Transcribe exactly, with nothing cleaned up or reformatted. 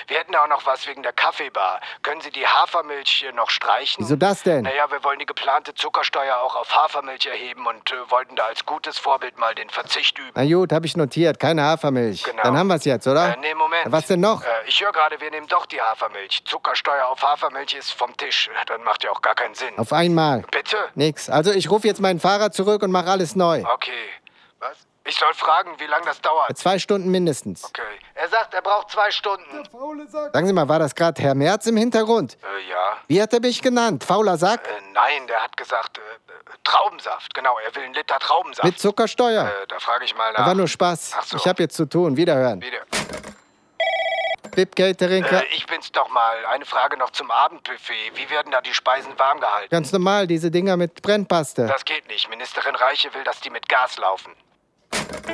Wir hätten auch noch was wegen der Kaffeebar. Können Sie die Hafermilch hier noch streichen? Wieso das denn? Naja, wir wollen die geplante Zuckersteuer auch auf Hafermilch erheben und äh, wollten da als gutes Vorbild mal den Verzicht üben. Na gut, hab ich notiert. Keine Hafermilch. Genau. Dann haben wir's jetzt, oder? Äh, nee, Moment. Was denn noch? Äh, ich höre gerade, wir nehmen doch die Hafermilch. Zuckersteuer auf Hafermilch ist vom Tisch. Dann macht ja auch gar keinen Sinn. Auf einmal. Bitte? Nix. Also ich rufe jetzt meinen Fahrer zurück und mache alles neu. Okay. Was? Ich soll fragen, wie lange das dauert. Zwei Stunden mindestens. Okay. Er sagt, er braucht zwei Stunden. Sagen Sie mal, war das gerade Herr Merz im Hintergrund? Äh, ja. Wie hat er mich genannt? Fauler Sack? Äh, nein, der hat gesagt, äh, äh, Traubensaft. Genau, er will einen Liter Traubensaft. Mit Zuckersteuer? Äh, da frage ich mal nach. Das war nur Spaß. Ach so. Ich hab jetzt zu tun. Wiederhören. Wieder. B I P Catering. Äh, ich bin's doch mal. Eine Frage noch zum Abendbuffet. Wie werden da die Speisen warm gehalten? Ganz normal, diese Dinger mit Brennpaste. Das geht nicht. Ministerin Reiche will, dass die mit Gas laufen.